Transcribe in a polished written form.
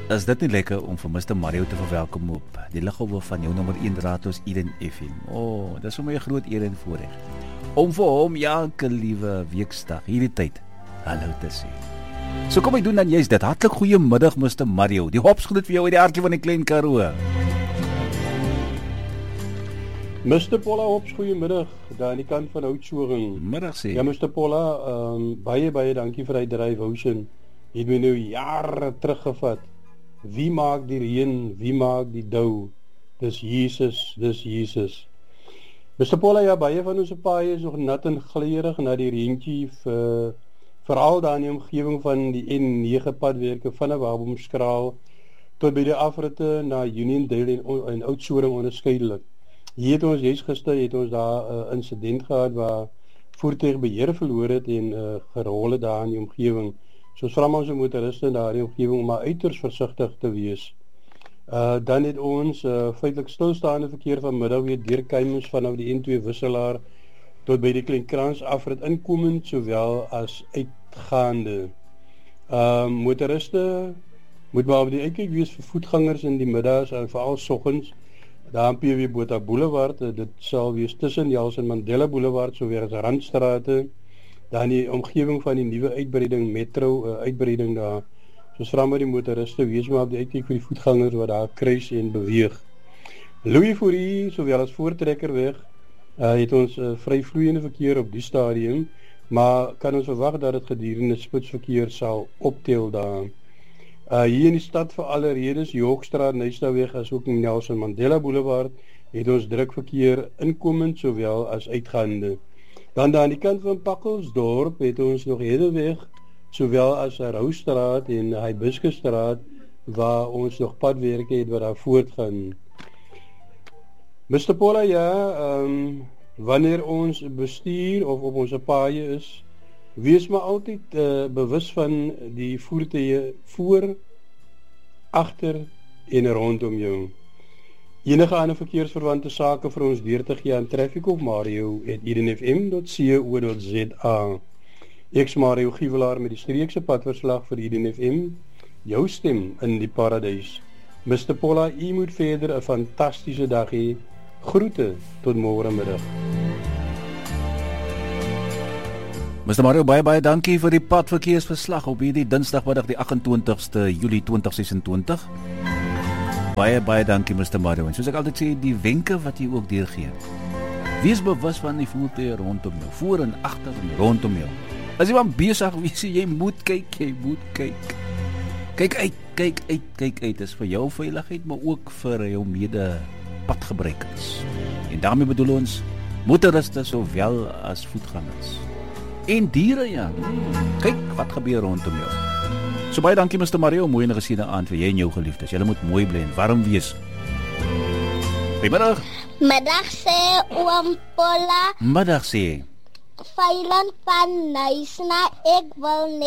Is dit nie lekker om vir Mr. Mario te verwelkom op die liggolwe van jou nommer 1 Raadhuis Eden FM? Dit is vir my 'n groot eer en voorreg om vir hom elke liewe weeksdag hierdie tyd hallo te sê. So kom ek doen dan juist dit. Hartlik goeiemiddag Mr. Mario. Die hops groet vir jou uit die hartjie van die Klein Karoo. Mr. Paula Hops, goeiemiddag, daar aan die kant van Oudtshoorn. Middag sê. Ja, Mr. Paula, baie dankie vir die devotion. Het my nou jare teruggevat. Wie maak die reën, wie maak die dou? Dis Jesus. Mr. Paula, ja, baie van ons paaie is nog nat en glerig na die reentjie, veral daar in die omgewing van die N9 padwerke van 'n Wabomskraal tot by die afritte na Uniondale en Oudtshoorn onderskeidelik. Hier het ons gister het ons daar 'n insident gehad waar voertuigbeheer verloor het en gerol het daar in die omgewing. So vra ons motoriste daar in die omgewing om maar uiters versigtig te wees. Dan het ons feitelik stilstaande verkeer vanmiddag weer deur Keimens vanaf die N2 wisselaar tot by die Kleinkrans afrit inkomend sowel as uitgaande. Motoriste moet maar op die uitkyk wees vir voetgangers in die middags en veral soggens. Daar op PW Botha Boulevard, dit sal wees tussen Nelson Mandela Boulevard sowel as Randstrate, dan die omgewing van die nuwe uitbreiding metro uitbreiding daar. Soos vra maar die motoriste wees maar op die uitkyk vir die voetgangers wat daar kruis en beweeg. Louis Fourie sowel as Voortrekkerweg het ons vryvloeiende verkeer op die stadium, maar kan ons verwag dat dit gedurende spitsverkeer sal optel daar. Hier in die stad vir alle redes, Yorkstraat, Nystadweg as ook Nelson Mandela Boulevard, het ons druk verkeer inkomend sowel as uitgaande. Dan daar aan die kant van Pakkelsdorp het ons nog Hedeweg sowel as Roustraat en Hibiscusstraat waar ons nog padwerke het wat daar voortgaan. Mr. Paula, ja, wanneer ons bestuur of op ons paaie is, wees maar altyd bewus van die voertuie voor, agter en rondom jou. Enige ander verkeersverwante sake vir ons deur te gee aan Traffic of mario@edenfm.co.za. Ek's Mario Giewelaar met die streekse padverslag vir Eden FM, jou stem in die paradys. Mr. Paula, u moet verder 'n fantastiese dag hê. Groete tot môre middag. Mr. Mario, baie dankie vir die padverkeersverslag op hierdie Dinsdagmiddag die 28ste Julie 2026. Baie dankie Mr. Mario. En soos ek altyd sê, die wenke wat jy ook deurgee. Wees bewus van die voertuie rondom jou, voor en agter en rondom jou. As jy maar besig wees, jy moet kyk. Kyk uit, is vir jou veiligheid, maar ook vir jou mede padgebruikers. En daarmee bedoel ons motoriste sowel as voetgangers. En diere, ja. Kyk wat gebeur rondom jou. So baie dankie Mr. Mario, mooi en geseënde aand vir jy en jou geliefdes. Julle moet mooi bly en warm wees. Goeiemiddag. Middag sê oom Paula. Middag sê. Veiland van Nysna, ek wil